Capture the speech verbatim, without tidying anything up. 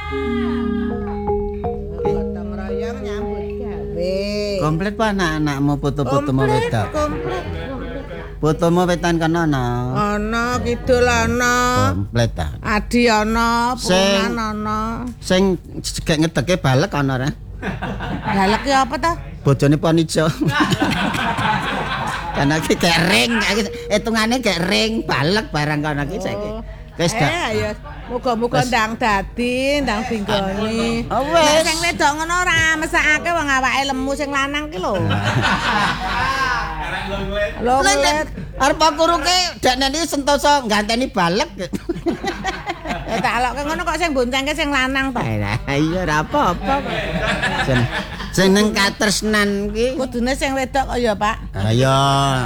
Gotong royong nyambut gawe. Komplit apa anak-anakmu foto-fotomu wedok? Komplit. Fotomu wetan kono ana. Ana kidul ana. Komplit ta. Adi ana, Sing- punan ana. Sing gek ngedeke balek ana ra? Galak ki apa ta? Bojone ponijo. Karena iki gek ring, hitungane gek ring balek barang kono iki saiki. Wis dak. Eh ayo muga-muga ndang dadi, ndang dinggoni. Oh, wis. Nek sing wedok ngono ora mesakake wong awake lemu sing lanang ki lho. Lho nglet. Arep aku ruke dakneni sentosa ganteni balek. Eh tak lokke ngono kok sing boncengke sing lanang to. Lah iya ora apa-apa. Sing sing ning katresnan ki. Kudune sing wedok kok ya, Pak. Ayo